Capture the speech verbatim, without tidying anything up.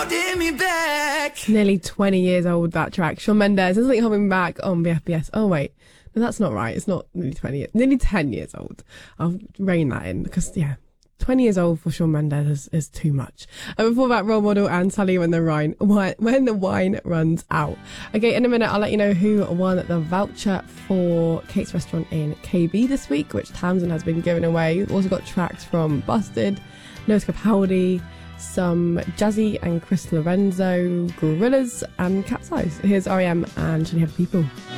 holding me back. Nearly twenty years old, that track. Shawn Mendes, There's Something Holding Me Back on B F B S. Oh, wait. No, that's not right. It's not nearly twenty years. Nearly ten years old. I'll rein that in because, yeah, twenty years old for Shawn Mendes is, is too much. And before that, Role Model and Sully when the wine, when the wine runs out. Okay, in a minute, I'll let you know who won the voucher for Kate's Restaurant in K B this week, which Tamsin has been giving away. We've also got tracks from Busted, Lewis Capaldi, some Jazzy and Chris Lorenzo, Gorillaz and Capsize. Here's R E M and Should You Have People.